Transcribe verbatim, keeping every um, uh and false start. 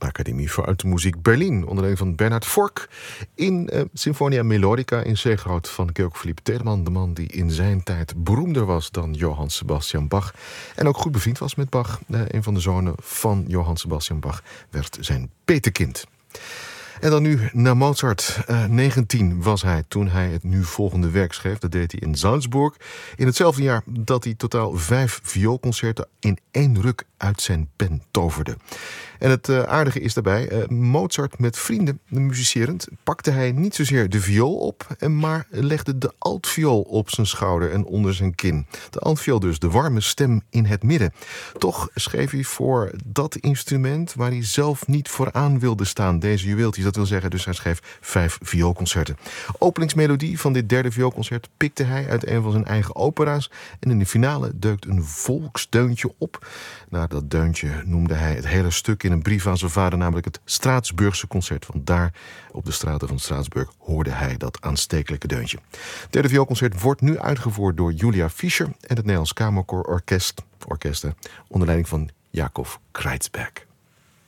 Academie voor Alte Muziek Berlin, onder leiding van Bernhard Forck, in uh, Sinfonia Melodica in C-groot van Georg Philipp Telemann, de man die in zijn tijd beroemder was dan Johann Sebastian Bach en ook goed bevriend was met Bach. Uh, een van de zonen van Johann Sebastian Bach werd zijn petekind. En dan nu naar Mozart. Uh, negentien was hij toen hij het nu volgende werk schreef. Dat deed hij in Salzburg. In hetzelfde jaar dat hij totaal vijf vioolconcerten in één ruk uit zijn pen toverde. En het uh, aardige is daarbij, uh, Mozart met vrienden, muzicerend, pakte hij niet zozeer de viool op, maar legde de altviool op zijn schouder en onder zijn kin. De altviool dus, de warme stem in het midden. Toch schreef hij voor dat instrument waar hij zelf niet vooraan wilde staan. Deze juweeltjes, dat wil zeggen, dus hij schreef vijf vioolconcerten. Openingsmelodie van dit derde vioolconcert pikte hij uit een van zijn eigen opera's. En in de finale deukt een volksdeuntje op. Nou, dat deuntje noemde hij het hele stuk in een brief aan zijn vader, namelijk het Straatsburgse concert. Want daar, op de straten van Straatsburg, hoorde hij dat aanstekelijke deuntje. Het derde vioolconcert wordt nu uitgevoerd door Julia Fischer en het Nederlands Kamerkoor Orkest, orkesten onder leiding van Jakob Kreitzberg.